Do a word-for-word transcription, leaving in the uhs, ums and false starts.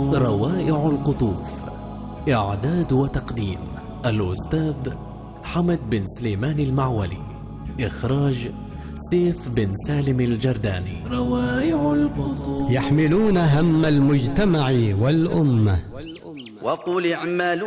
روائع القطوف. إعداد وتقديم الأستاذ حمد بن سليمان المعولي. إخراج سيف بن سالم الجرداني. روائع القطوف يحملون هم المجتمع والأمة. وقل اعملوا